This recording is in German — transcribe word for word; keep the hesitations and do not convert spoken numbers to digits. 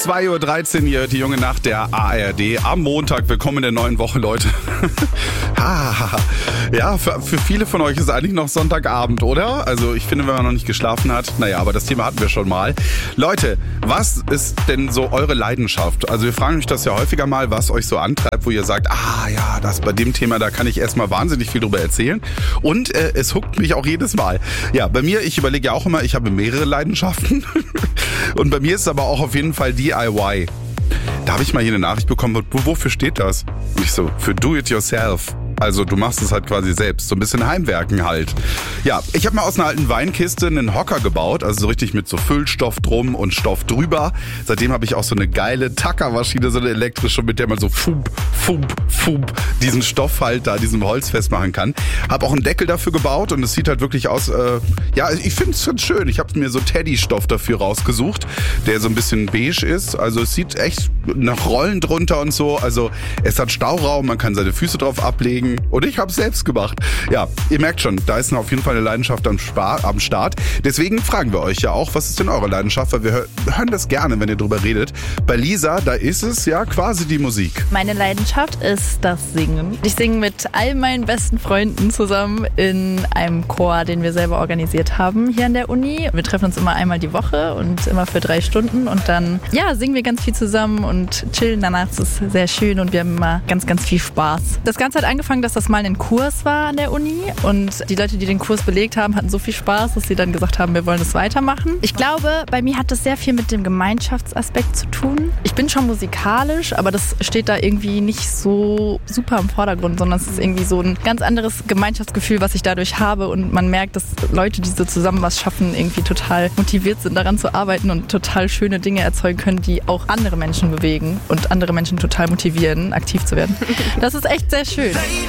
zwei Uhr dreizehn hier, die junge Nacht der A R D am Montag. Willkommen in der neuen Woche, Leute. Ja, für, für viele von euch ist eigentlich noch Sonntagabend, oder? Also ich finde, wenn man noch nicht geschlafen hat, naja, aber das Thema hatten wir schon mal. Leute, was ist denn so eure Leidenschaft? Also wir fragen euch das ja häufiger mal, was euch so antreibt, wo ihr sagt, ah ja, das bei dem Thema, da kann ich erstmal wahnsinnig viel drüber erzählen. Und äh, es huckt mich auch jedes Mal. Ja, bei mir, ich überlege ja auch immer, ich habe mehrere Leidenschaften. Und bei mir ist es aber auch auf jeden Fall D I Y. Da habe ich mal hier eine Nachricht bekommen, wofür steht das? Und ich so, für Do It Yourself. Also du machst es halt quasi selbst, so ein bisschen Heimwerken halt. Ja, ich habe mal aus einer alten Weinkiste einen Hocker gebaut, also so richtig mit so Füllstoff drum und Stoff drüber. Seitdem habe ich auch so eine geile Tackermaschine, so eine elektrische, mit der man so fump, fump, fump diesen Stoff halt da, diesem Holz festmachen kann. Habe auch einen Deckel dafür gebaut und es sieht halt wirklich aus, äh, ja, ich finde es ganz schön. Ich habe mir so Teddy-Stoff dafür rausgesucht, der so ein bisschen beige ist. Also es sieht echt nach Rollen drunter und so. Also es hat Stauraum, man kann seine Füße drauf ablegen. Und ich habe es selbst gemacht. Ja, ihr merkt schon, da ist auf jeden Fall eine Leidenschaft am, Spar- am Start. Deswegen fragen wir euch ja auch, was ist denn eure Leidenschaft? Weil wir hör- hören das gerne, wenn ihr drüber redet. Bei Lisa, da ist es ja quasi die Musik. Meine Leidenschaft ist das Singen. Ich singe mit all meinen besten Freunden zusammen in einem Chor, den wir selber organisiert haben hier an der Uni. Wir treffen uns immer einmal die Woche und immer für drei Stunden. Und dann, ja, singen wir ganz viel zusammen und chillen danach. Es ist sehr schön und wir haben immer ganz, ganz viel Spaß. Das Ganze hat angefangen, dass das mal ein Kurs war an der Uni und die Leute, die den Kurs belegt haben, hatten so viel Spaß, dass sie dann gesagt haben, wir wollen das weitermachen. Ich glaube, bei mir hat das sehr viel mit dem Gemeinschaftsaspekt zu tun. Ich bin schon musikalisch, aber das steht da irgendwie nicht so super im Vordergrund, sondern es ist irgendwie so ein ganz anderes Gemeinschaftsgefühl, was ich dadurch habe und man merkt, dass Leute, die so zusammen was schaffen, irgendwie total motiviert sind, daran zu arbeiten und total schöne Dinge erzeugen können, die auch andere Menschen bewegen und andere Menschen total motivieren, aktiv zu werden. Das ist echt sehr schön.